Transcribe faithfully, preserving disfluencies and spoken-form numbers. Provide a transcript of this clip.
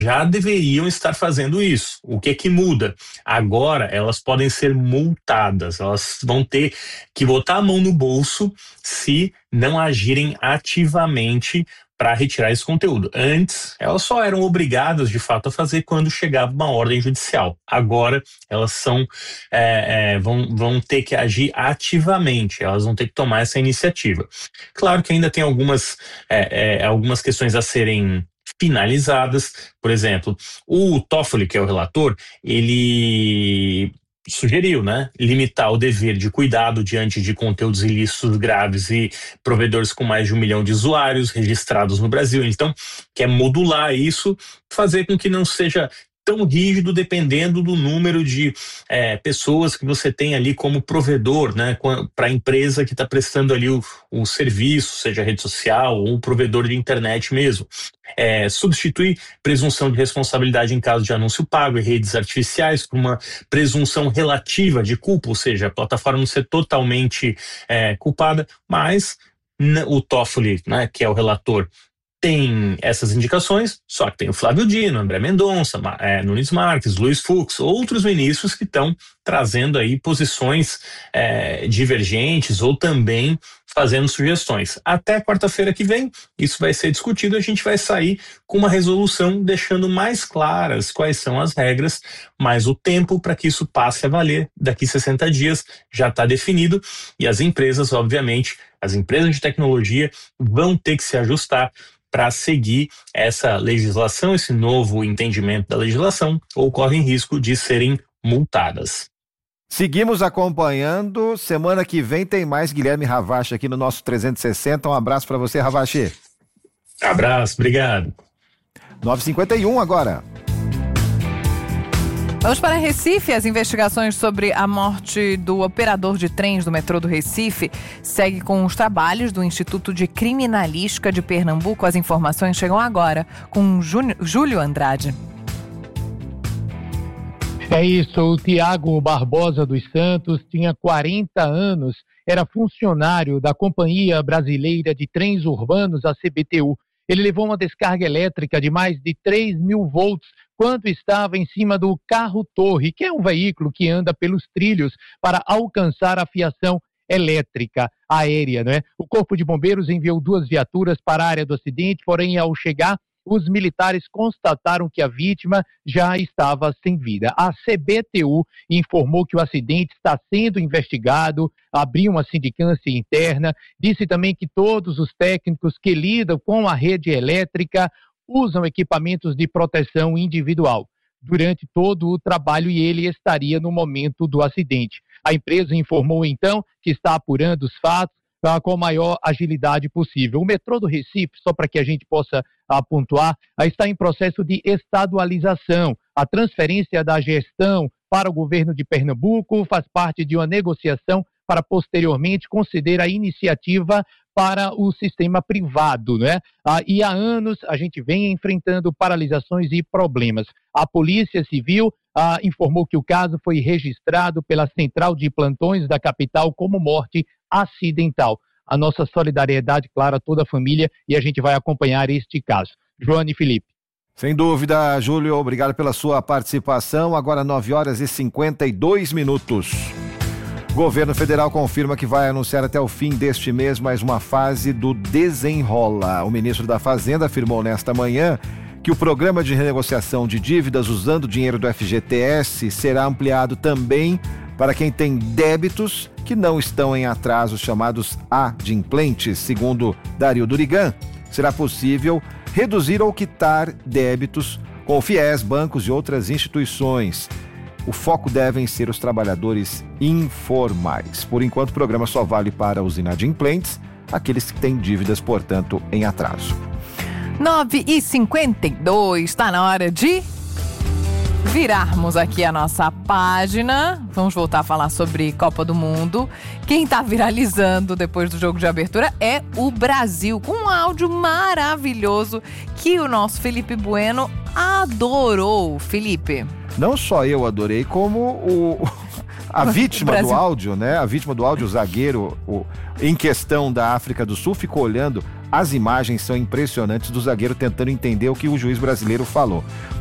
já deveriam estar fazendo isso. O que é que muda? Agora elas podem ser multadas, elas vão ter que botar a mão no bolso se não agirem ativamente para retirar esse conteúdo. Antes, elas só eram obrigadas de fato a fazer quando chegava uma ordem judicial. Agora, elas são, é, é, vão, vão ter que agir ativamente, elas vão ter que tomar essa iniciativa. Claro que ainda tem algumas, é, é, algumas questões a serem finalizadas. Por exemplo, o Toffoli, que é o relator, ele sugeriu, né, limitar o dever de cuidado diante de conteúdos ilícitos graves e provedores com mais de um milhão de usuários registrados no Brasil. Então, quer modular isso, fazer com que não seja tão rígido dependendo do número de é, pessoas que você tem ali como provedor, né, para a empresa que está prestando ali o, o serviço, seja rede social ou provedor de internet mesmo. É, substituir presunção de responsabilidade em caso de anúncio pago e redes artificiais por uma presunção relativa de culpa, ou seja, a plataforma não ser totalmente é, culpada, mas n- o Toffoli, né, que é o relator, tem essas indicações, só que tem o Flávio Dino, André Mendonça, é, Nunes Marques, Luiz Fux, outros ministros que estão trazendo aí posições é, divergentes ou também fazendo sugestões. Até quarta-feira que vem, isso vai ser discutido, a gente vai sair com uma resolução deixando mais claras quais são as regras, mas o tempo para que isso passe a valer daqui sessenta dias já está definido e as empresas, obviamente, as empresas de tecnologia vão ter que se ajustar para seguir essa legislação, esse novo entendimento da legislação, ou correm risco de serem multadas. Seguimos acompanhando. Semana que vem tem mais Guilherme Ravache aqui no nosso trezentos e sessenta. Um abraço para você, Ravache. Abraço, obrigado. nove e cinquenta e um agora. Vamos para Recife. As investigações sobre a morte do operador de trens do metrô do Recife segue com os trabalhos do Instituto de Criminalística de Pernambuco. As informações chegam agora com Júlio Andrade. É isso, o Tiago Barbosa dos Santos tinha quarenta anos, era funcionário da Companhia Brasileira de Trens Urbanos, a C B T U. Ele levou uma descarga elétrica de mais de três mil volts quando estava em cima do carro-torre, que é um veículo que anda pelos trilhos para alcançar a fiação elétrica aérea, né? O Corpo de Bombeiros enviou duas viaturas para a área do acidente, porém, ao chegar, os militares constataram que a vítima já estava sem vida. A C B T U informou que o acidente está sendo investigado, abriu uma sindicância interna, disse também que todos os técnicos que lidam com a rede elétrica usam equipamentos de proteção individual durante todo o trabalho e ele estaria no momento do acidente. A empresa informou então que está apurando os fatos com a maior agilidade possível. O metrô do Recife, só para que a gente possa a, pontuar, a, está em processo de estadualização. A transferência da gestão para o governo de Pernambuco faz parte de uma negociação para posteriormente conceder a iniciativa para o sistema privado, né? Ah, e há anos a gente vem enfrentando paralisações e problemas. A Polícia Civil ah, informou que o caso foi registrado pela Central de Plantões da capital como morte acidental. A nossa solidariedade, claro, a toda a família, e a gente vai acompanhar este caso. Joane e Felipe. Sem dúvida, Júlio, obrigado pela sua participação. Agora nove horas e cinquenta e dois minutos. O governo federal confirma que vai anunciar até o fim deste mês mais uma fase do Desenrola. O ministro da Fazenda afirmou nesta manhã que o programa de renegociação de dívidas usando o dinheiro do F G T S será ampliado também para quem tem débitos que não estão em atraso, chamados adimplentes. Segundo Dario Durigan, será possível reduzir ou quitar débitos com o FIES, bancos e outras instituições. O foco devem ser os trabalhadores informais. Por enquanto, o programa só vale para os inadimplentes, aqueles que têm dívidas, portanto, em atraso. nove e cinquenta e dois, está na hora de virarmos aqui a nossa página. Vamos voltar a falar sobre Copa do Mundo. Quem está viralizando depois do jogo de abertura é o Brasil, com um áudio maravilhoso que o nosso Felipe Bueno adorou. Felipe. Não só eu adorei, como o, a vítima do áudio, né? A vítima do áudio, o zagueiro o, em questão da África do Sul, ficou olhando As imagens são impressionantes do zagueiro tentando entender o que o juiz brasileiro falou.